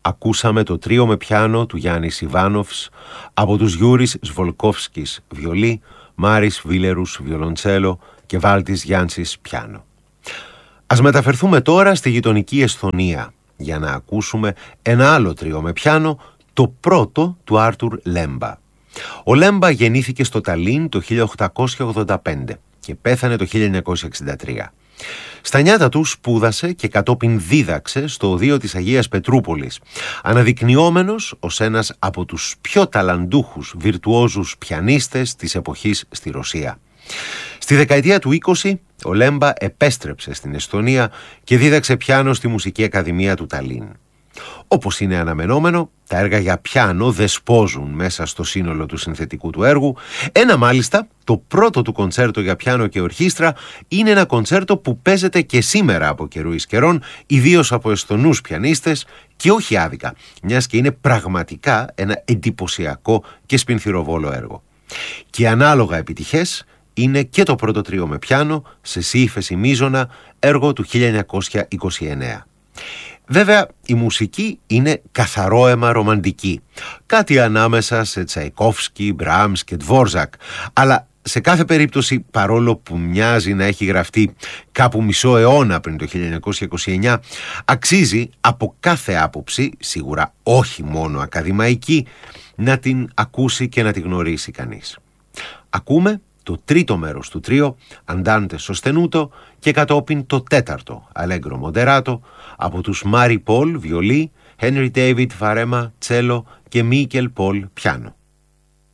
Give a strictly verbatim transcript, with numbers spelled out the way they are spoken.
ακούσαμε το τρίο με πιάνο του Γιάννης Ιβάνοφς, από τους Γιούρις Σβολκόφσκης βιολί, Μάρις Βίλερους βιολοντσέλο και Βάλτης Γιάνσης πιάνο. Ας μεταφερθούμε τώρα στη γειτονική Εσθονία για να ακούσουμε ένα άλλο τρίο με πιάνο, το πρώτο του Άρτουρ Λέμπα. Ο Λέμπα γεννήθηκε στο Ταλίν το χίλια οκτακόσια ογδόντα πέντε και πέθανε το χίλια εννιακόσια εξήντα τρία. Στα νιάτα του σπούδασε και κατόπιν δίδαξε στο Οδείο της Αγίας Πετρούπολης, αναδεικνυόμενος ως ένας από τους πιο ταλαντούχους βιρτουόζους πιανίστες της εποχής στη Ρωσία. Στη δεκαετία του είκοσι, ο Λέμπα επέστρεψε στην Εσθονία και δίδαξε πιάνο στη Μουσική Ακαδημία του Ταλίν. Όπως είναι αναμενόμενο, τα έργα για πιάνο δεσπόζουν μέσα στο σύνολο του συνθετικού του έργου. Ένα μάλιστα, το πρώτο του κοντσέρτο για πιάνο και ορχήστρα, είναι ένα κοντσέρτο που παίζεται και σήμερα από καιρού εις καιρών, ιδίως από εσθονούς πιανίστες, και όχι άδικα, μιας και είναι πραγματικά ένα εντυπωσιακό και σπινθυροβόλο έργο. Και ανάλογα επιτυχές είναι και το πρώτο τρίο με πιάνο σε σι ύφεση μείζωνα, έργο του χίλια εννιακόσια είκοσι εννέα. Βέβαια, η μουσική είναι καθαρόαιμα ρομαντική, κάτι ανάμεσα σε Τσαϊκόφσκι, Μπράμς και Τβόρζακ, αλλά σε κάθε περίπτωση, παρόλο που μοιάζει να έχει γραφτεί κάπου μισό αιώνα πριν το χίλια εννιακόσια είκοσι εννέα, αξίζει από κάθε άποψη, σίγουρα όχι μόνο ακαδημαϊκή, να την ακούσει και να την γνωρίσει κανείς. Ακούμε το τρίτο μέρος του τρίο, Andante sostenuto, και κατόπιν το τέταρτο, Allegro moderato, από τους Μάρι Πολ βιολί, Henry David Varema τσέλο και Μίκελ Πολ πιάνο.